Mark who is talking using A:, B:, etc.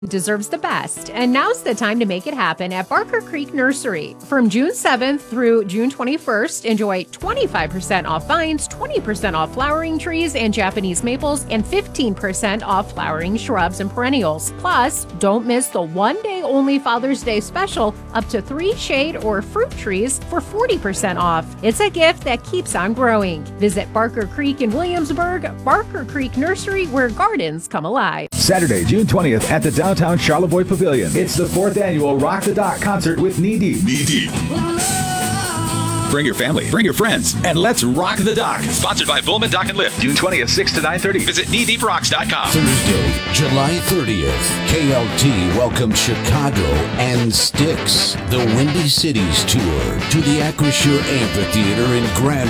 A: deserves the best, and now's the time to make it happen at Barker Creek Nursery. From June 7th through June 21st, enjoy 25% off vines, 20% off flowering trees and Japanese maples, and 15% off flowering shrubs and perennials. Plus, don't miss the one-day-only Father's Day special, up to 3 shade or fruit trees for 40% off. It's a gift that keeps on growing. Visit Barker Creek in Williamsburg, Barker Creek Nursery, where gardens come alive.
B: Saturday, June 20th at the downtown Charlevoix Pavilion. It's the 4th annual Rock the Dock concert with Knee Deep.
C: Knee Deep. Bring your family, bring your friends, and let's rock the dock. Sponsored by Pullman Dock and Lift.
B: June 20th, 6 to 9:30.
C: Visit kneedeeprocks.com.
D: Thursday, July 30th, KLT welcomes Chicago and Styx, the Windy Cities Tour, to the Acrisure Amphitheater in Grand